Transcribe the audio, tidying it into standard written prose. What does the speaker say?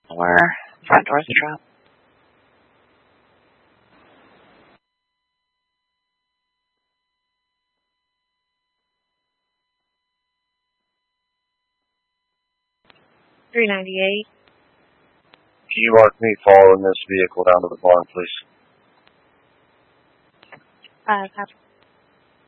Or front doors drop. $398. Can you mark me following this vehicle down to the barn, please? Copy.